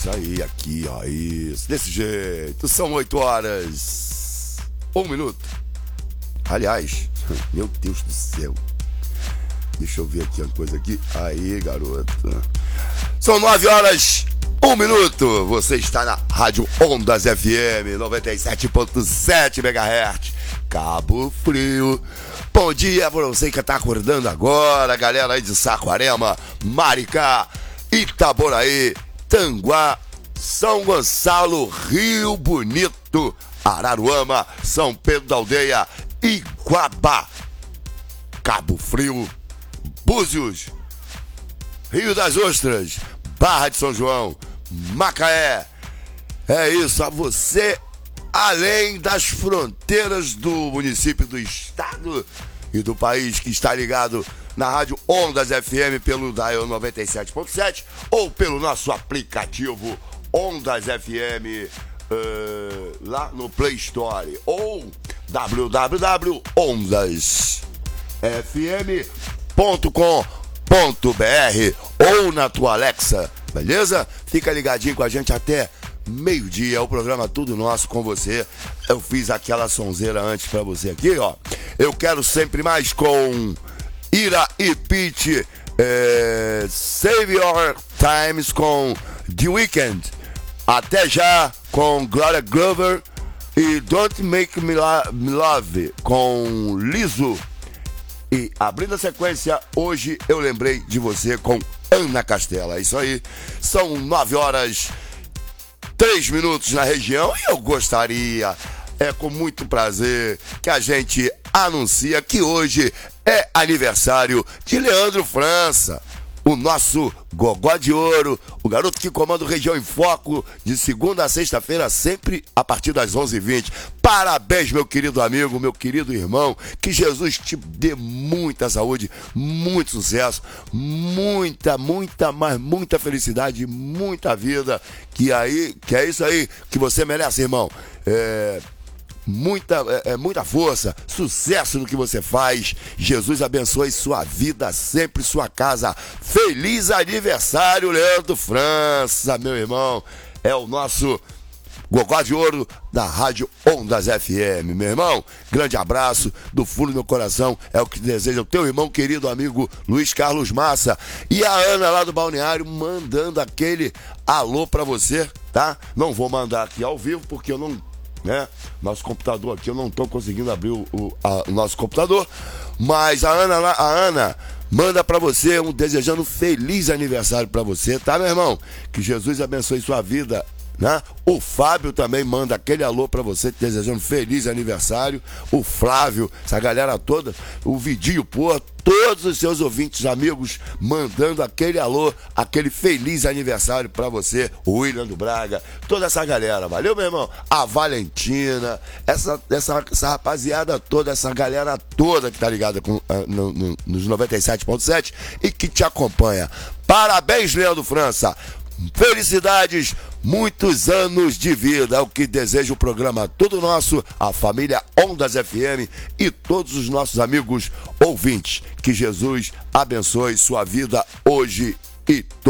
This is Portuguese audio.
Isso aí, aqui, ó, isso, desse jeito. São 8 horas, 1 minuto. Aliás, meu Deus do céu. Deixa eu ver aqui uma coisa aqui. Aí, garoto. São 9 horas, 1 minuto. Você está na Rádio Ondas FM 97.7 MHz. Cabo Frio. Bom dia pra você que tá acordando agora, galera aí de Saquarema, Maricá, Itaboraí, Tanguá, São Gonçalo, Rio Bonito, Araruama, São Pedro da Aldeia, Iguaba, Cabo Frio, Búzios, Rio das Ostras, Barra de São João, Macaé. É isso, a você, além das fronteiras do município, do estado e do país, que está ligado na Rádio Ondas FM pelo Dial 97.7 ou pelo nosso aplicativo Ondas FM lá no Play Store ou www.ondasfm.com.br ou na tua Alexa, beleza? Fica ligadinho com a gente até meio-dia, é o programa Tudo Nosso com você. Eu fiz aquela sonzeira antes pra você aqui, ó. Eu quero sempre mais com Ira e Pete, Save Your Times com The Weeknd. Até já com Gloria Glover e Don't Make Me Love com Lizzo. E abrindo a sequência, hoje eu lembrei de você com Ana Castela. É isso aí, são 9 horas 3 minutos na região e eu gostaria, com muito prazer, que a gente anuncia que hoje é aniversário de Leandro França, o nosso gogó de ouro, o garoto que comanda o Região em Foco de segunda a sexta-feira, sempre a partir das 11h20. Parabéns, meu querido amigo, meu querido irmão, que Jesus te dê muita saúde, muito sucesso, muita felicidade, muita vida, que é isso aí que você merece, irmão. Muita força, sucesso no que você faz. Jesus abençoe sua vida, sempre sua casa. Feliz aniversário, Leandro França, meu irmão. É o nosso gogó de ouro da Rádio Ondas FM, meu irmão. Grande abraço do fundo do meu coração. É o que deseja o teu irmão querido amigo Luiz Carlos Massa. E a Ana lá do Balneário mandando aquele alô pra você, tá? Não vou mandar aqui ao vivo porque eu não... nosso computador aqui, eu não tô conseguindo abrir o nosso computador, mas a Ana manda pra você desejando um feliz aniversário pra você, tá, meu irmão? Que Jesus abençoe sua vida, né? O Fábio também manda aquele alô pra você, desejando feliz aniversário. O Flávio, essa galera toda, o Vidinho, pô, todos os seus ouvintes, amigos, mandando aquele alô, aquele feliz aniversário pra você. O William do Braga, toda essa galera, valeu, meu irmão? A Valentina, essa rapaziada toda, essa galera toda que tá ligada nos 97.7 e que te acompanha. Parabéns, Leandro França. Felicidades, muitos anos de vida, é o que deseja o programa Tudo Nosso, a família Ondas FM e todos os nossos amigos ouvintes. Que Jesus abençoe sua vida hoje e